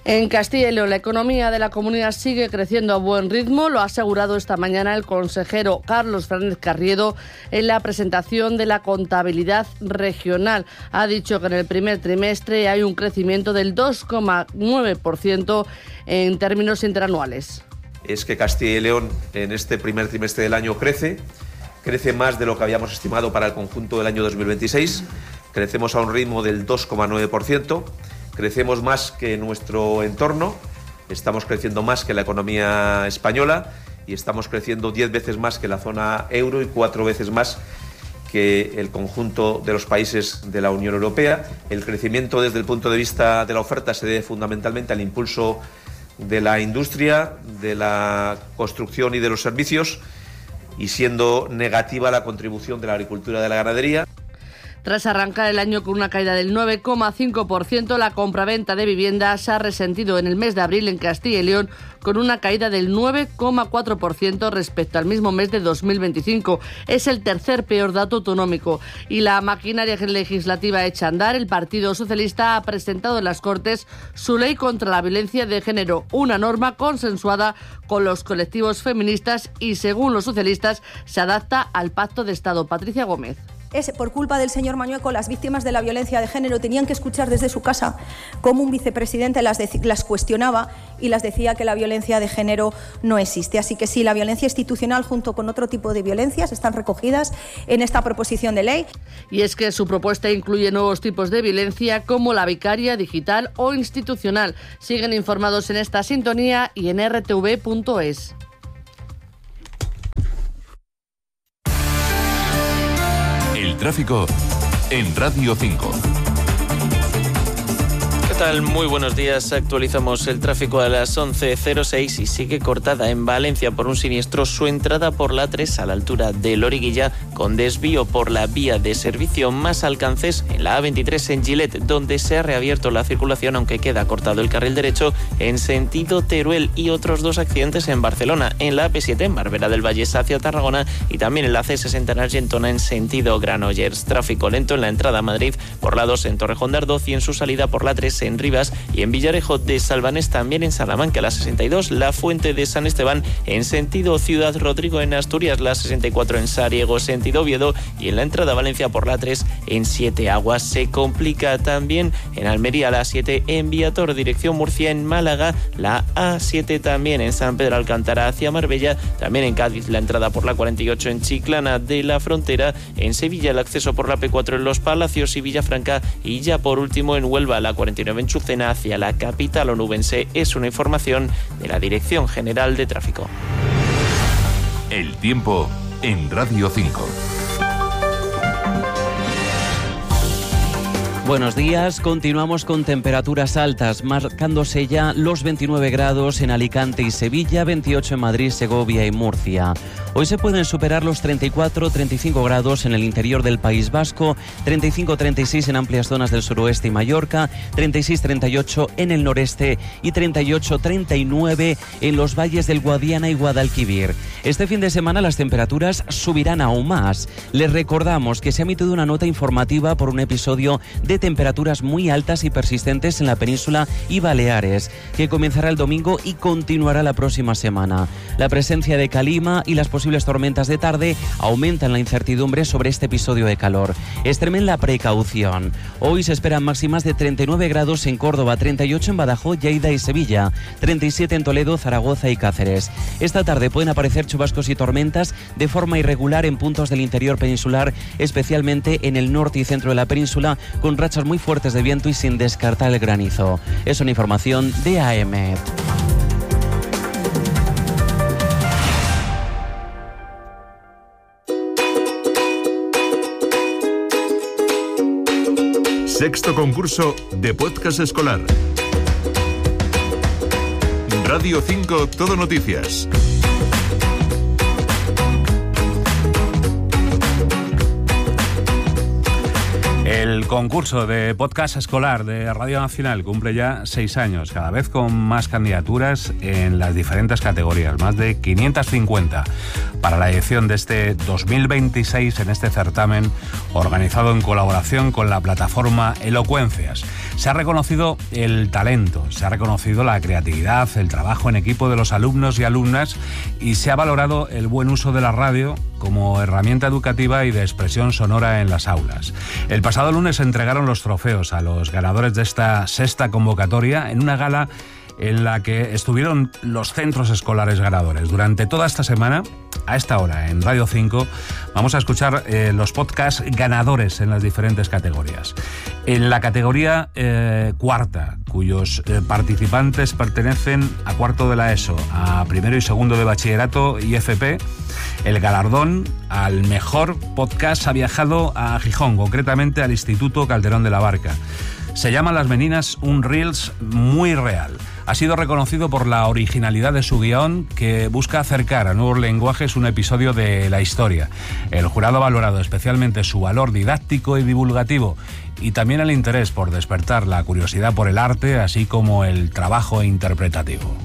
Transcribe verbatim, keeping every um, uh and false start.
En Castilla y León, la economía de la comunidad sigue creciendo a buen ritmo, lo ha asegurado esta mañana el consejero Carlos Fernández Carriedo en la presentación de la contabilidad regional. Ha dicho que en el primer trimestre hay un crecimiento del dos coma nueve por ciento en términos interanuales. Es que Castilla y León en este primer trimestre del año crece, crece más de lo que habíamos estimado para el conjunto del año dos mil veintiséis, crecemos a un ritmo del dos coma nueve por ciento. Crecemos más que nuestro entorno, estamos creciendo más que la economía española y estamos creciendo diez veces más que la zona euro y cuatro veces más que el conjunto de los países de la Unión Europea. El crecimiento desde el punto de vista de la oferta se debe fundamentalmente al impulso de la industria, de la construcción y de los servicios, y siendo negativa la contribución de la agricultura y de la ganadería. Tras arrancar el año con una caída del nueve coma cinco por ciento, la compraventa de viviendas se ha resentido en el mes de abril en Castilla y León con una caída del nueve coma cuatro por ciento respecto al mismo mes de dos mil veinticinco. Es el tercer peor dato autonómico. Y la maquinaria legislativa hecha a andar, el Partido Socialista ha presentado en las Cortes su ley contra la violencia de género, una norma consensuada con los colectivos feministas y, según los socialistas, se adapta al Pacto de Estado. Patricia Gómez. Es por culpa del señor Mañueco, las víctimas de la violencia de género tenían que escuchar desde su casa cómo un vicepresidente las, de, las cuestionaba y las decía que la violencia de género no existe. Así que sí, la violencia institucional junto con otro tipo de violencias están recogidas en esta proposición de ley. Y es que su propuesta incluye nuevos tipos de violencia como la vicaria, digital o institucional. Siguen informados en esta sintonía y en r t v punto es. El tráfico en Radio cinco. ¿Qué tal? Muy buenos días. Actualizamos el tráfico a las once cero seis y sigue cortada en Valencia por un siniestro su entrada por la tres a la altura de Loriguilla, con desvío por la vía de servicio. Más alcances en la A veintitrés en Gilet, donde se ha reabierto la circulación, aunque queda cortado el carril derecho en sentido Teruel, y otros dos accidentes en Barcelona, en la A P siete en Barberá del Vallès hacia Tarragona y también en la C sesenta en Argentona en sentido Granollers. Tráfico lento en la entrada a Madrid por la dos en Torrejón de Ardoz y en su salida por la tres en Rivas, y en Villarejo de Salvanés, también en Salamanca la sesenta y dos, la Fuente de San Esteban en sentido Ciudad Rodrigo en Asturias, la sesenta y cuatro en Sariego sentido Oviedo, y en la entrada a Valencia por la tres en Siete Aguas. Se complica también en Almería la siete en Viator dirección Murcia, en Málaga la A siete también en San Pedro Alcántara hacia Marbella, también en Cádiz la entrada por la cuarenta y ocho en Chiclana de la Frontera, en Sevilla el acceso por la P cuatro en Los Palacios y Villafranca, y ya por último en Huelva la cuarenta y nueve en Chucena hacia la capital onubense. Es una información de la Dirección General de Tráfico. El tiempo en Radio cinco. Buenos días, continuamos con temperaturas altas, marcándose ya los veintinueve grados en Alicante y Sevilla, veintiocho en Madrid, Segovia y Murcia. Hoy se pueden superar los treinta y cuatro a treinta y cinco grados en el interior del País Vasco, treinta y cinco a treinta y seis en amplias zonas del suroeste y Mallorca, treinta y seis a treinta y ocho en el noreste y treinta y ocho a treinta y nueve en los valles del Guadiana y Guadalquivir. Este fin de semana las temperaturas subirán aún más. Les recordamos que se ha emitido una nota informativa por un episodio de temperaturas muy altas y persistentes en la península y Baleares, que comenzará el domingo y continuará la próxima semana. La presencia de calima y las posibles tormentas de tarde aumentan la incertidumbre sobre este episodio de calor. Extremen la precaución. Hoy se esperan máximas de treinta y nueve grados en Córdoba, treinta y ocho en Badajoz, Lleida y Sevilla, treinta y siete en Toledo, Zaragoza y Cáceres. Esta tarde pueden aparecer chubascos y tormentas de forma irregular en puntos del interior peninsular, especialmente en el norte y centro de la península, con rachas muy fuertes de viento y sin descartar el granizo. Es una información de A E M E T. Sexto concurso de podcast escolar. Radio cinco Todo Noticias. El El concurso de podcast escolar de Radio Nacional cumple ya seis años, cada vez con más candidaturas en las diferentes categorías, más de quinientas cincuenta para la edición de este dos mil veintiséis en este certamen organizado en colaboración con la plataforma Elocuencias. Se ha reconocido el talento, se ha reconocido la creatividad, el trabajo en equipo de los alumnos y alumnas y se ha valorado el buen uso de la radio como herramienta educativa y de expresión sonora en las aulas. El pasado lunes se entregaron los trofeos a los ganadores de esta sexta convocatoria en una gala en la que estuvieron los centros escolares ganadores. Durante toda esta semana, a esta hora, en Radio cinco, vamos a escuchar eh, los podcasts ganadores en las diferentes categorías. En la categoría eh, cuarta, cuyos eh, participantes pertenecen a cuarto de la ESO, a primero y segundo de bachillerato y F P, el galardón al mejor podcast ha viajado a Gijón, concretamente al Instituto Calderón de la Barca. Se llama Las Meninas, un Reels muy real. Ha sido reconocido por la originalidad de su guión, que busca acercar a nuevos lenguajes un episodio de la historia. El jurado ha valorado especialmente su valor didáctico y divulgativo y también el interés por despertar la curiosidad por el arte, así como el trabajo interpretativo.